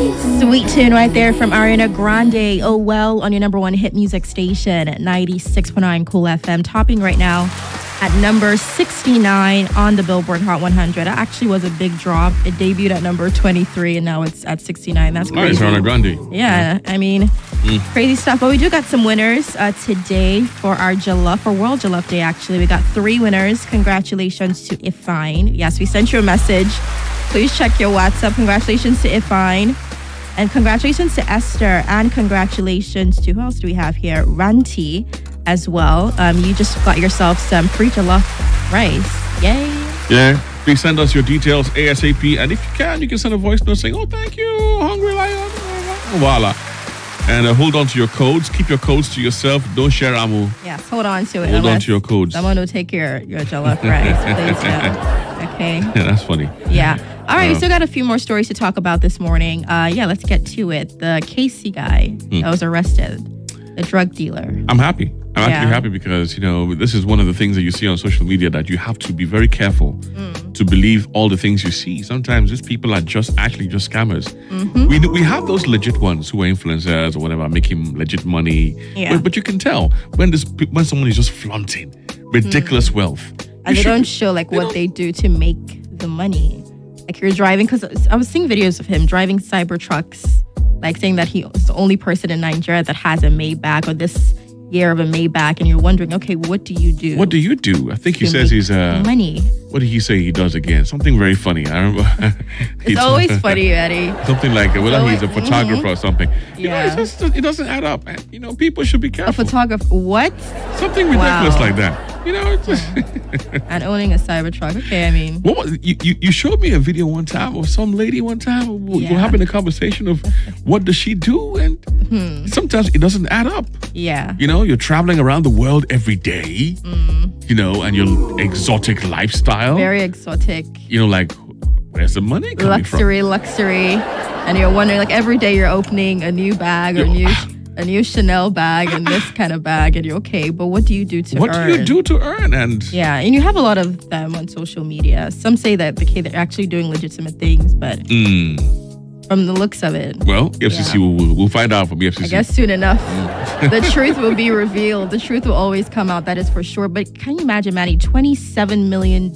Sweet tune right there from Ariana Grande. Oh well, on your number one hit music station at 96.9 Cool FM, topping right now at number 69 on the Billboard Hot 100. It actually was a big drop. It debuted at number 23 and now it's at 69. That's crazy. Nice, Ariana Grande. Yeah, I mean, crazy stuff. But we do got some winners today for our Jollof, for World Jollof Day actually. We got 3 winners. Congratulations to Ifine. Yes, we sent you a message. Please check your WhatsApp. Congratulations to Ifine. And congratulations to Esther. And congratulations to, who else do we have here? Ranti as well. You just got yourself some free jollof rice. Yay. Yeah. Please send us your details ASAP. And if you can send a voice note saying, oh, thank you, Hungry Lion. Voila. And hold on to your codes. Keep your codes to yourself. Don't share Amu. Yes, hold on to it. Hold on to your codes. Someone will take your jollof rice, please. Okay. Yeah, that's funny. Yeah. All right, we still got a few more stories to talk about this morning. Let's get to it. The Casey guy that was arrested, the drug dealer. I'm happy. I'm actually happy because, this is one of the things that you see on social media that you have to be very careful to believe all the things you see. Sometimes these people are just scammers. Mm-hmm. We have those legit ones who are influencers or whatever, making legit money. Yeah. But you can tell when someone is just flaunting ridiculous wealth. And they don't show what they do to make the money. Like you're driving, because I was seeing videos of him driving cyber trucks, saying that he is the only person in Nigeria that has a Maybach or this year of a Maybach, and you're wondering, okay, what do you do? What do you do? I think he says he's money. What did he say he does again? Something very funny. I remember. It's always funny, Eddie. Something like whether he's a photographer or something. Yeah. It doesn't add up. People should be careful. A photographer? What? Something ridiculous like that. It's just and owning a cyber truck. Okay, I mean. You showed me a video one time of some lady one time. We're having a conversation of what does she do, and sometimes it doesn't add up. Yeah. You're traveling around the world every day. And your exotic lifestyle. Very exotic. Where's the money coming from? Luxury. And you're wondering, every day you're opening a new bag or a new Chanel bag and this kind of bag, and you're okay, but what do you do to earn? What do you do to earn? And you have a lot of them on social media. Some say that they're actually doing legitimate things, but from the looks of it. Well, FCC will find out from the FCC. I guess soon enough. The truth will be revealed. The truth will always come out, that is for sure. But can you imagine, Manny, $27 million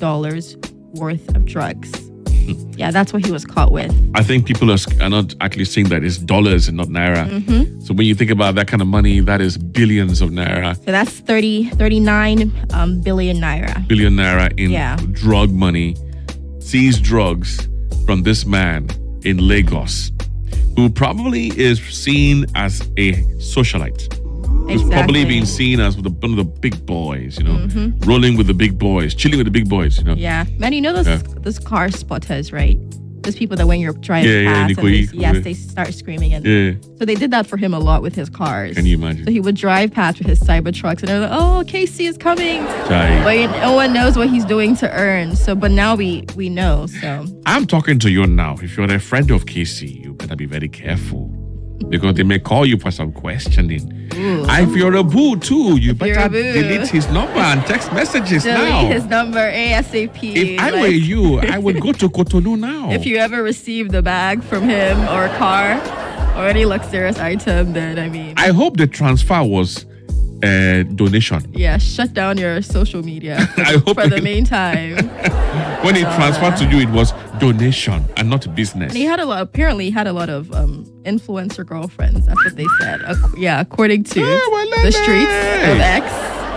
worth of drugs? Yeah, that's what he was caught with. I think people are not actually saying that it's dollars and not naira. Mm-hmm. So when you think about that kind of money, that is billions of naira. So that's 39 billion naira. Billion naira in drug money. Seized drugs from this man in Lagos, who probably is seen as a socialite. Who's probably being seen as one of the big boys, rolling with the big boys, chilling with the big boys, Yeah. Man, those car spotters, right? Those people that when you're driving past, they start screaming. So they did that for him a lot with his cars. Can you imagine? So he would drive past with his cyber trucks and they're like, oh, Casey is coming. But no one knows what he's doing to earn. But now we know, so. I'm talking to you now. If you're a friend of Casey, you better be very careful. Because they may call you for some questioning. If you're a boo too, you better delete his number and text messages now. Delete his number ASAP. If I were you, I would go to Cotonou now. If you ever received a bag from him or a car or any luxurious item, then I hope the transfer was a donation. Yeah, shut down your social media I hope for the meantime. When it transferred to you, it was donation and not business. And he had a lot of influencer girlfriends. That's what they said. According to the streets of X.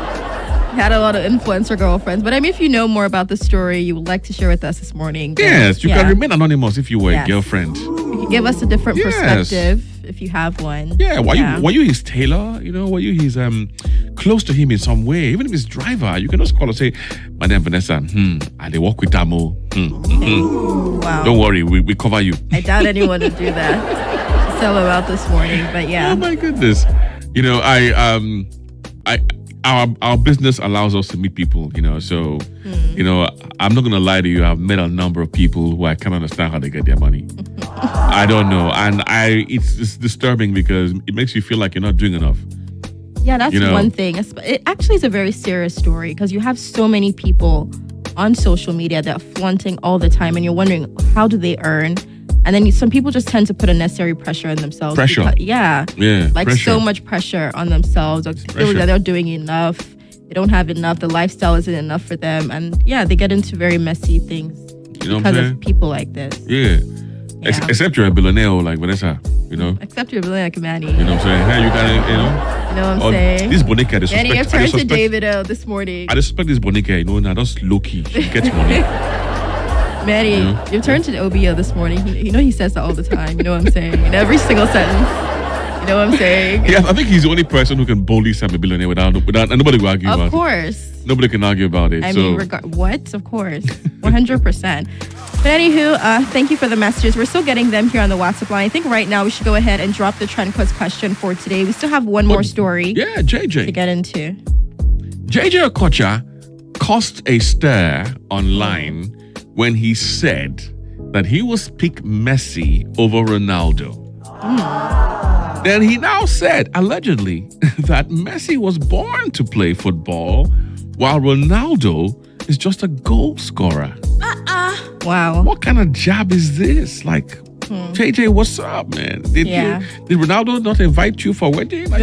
He had a lot of influencer girlfriends. But if you know more about the story you would like to share with us this morning. Yes, you can remain anonymous if you were a girlfriend. You can give us a different perspective if you have one. Yeah, were you his tailor? Were you his close to him in some way? Even if he's driver, you can just call and say, my name is Vanessa. I work with Damo. Wow. Don't worry, we cover you. I doubt anyone would do that. Tell about this morning, but yeah. Oh my goodness. Our business allows us to meet people, so I'm not gonna lie to you. I've met a number of people who I can't understand how they get their money. I don't know, and it's disturbing because it makes you feel like you're not doing enough. Yeah, that's one thing. It actually is a very serious story because you have so many people on social media that are flaunting all the time, and you're wondering, how do they earn? And then some people just tend to put unnecessary pressure on themselves. Pressure. Yeah. Like pressure. so much pressure on themselves. Or feel that they're doing enough. They don't have enough. The lifestyle isn't enough for them. And yeah, they get into very messy things because of people like this. Yeah. Except you're a billionaire like Vanessa, you know. Except you're a billionaire like Manny. You know what I'm saying? Hey, you got it, you know. You know what I'm saying? This Bonica, Manny, I've turned to David this morning. I suspect this Bonica, you know, now that's low key. She gets money. Manny, you've turned to the OBO this morning. You know he says that all the time. You know what I'm saying? In every single sentence. You know what I'm saying? Yeah, I think he's the only person who can boldly say I'm a billionaire without and nobody will argue about it. Of course. Nobody can argue about it. I mean, what? Of course. 100%. But anywho, thank you for the messages. We're still getting them here on the WhatsApp line. I think right now we should go ahead and drop the Trend Quiz question for today. We still have one more story. Yeah, JJ. To get into. JJ Okocha caused a stir online when he said that he will pick Messi over Ronaldo. Then he now said, allegedly, that Messi was born to play football while Ronaldo is just a goal scorer. Wow. What kind of jab is this? Like, JJ, what's up, man? Did Ronaldo not invite you for a wedding?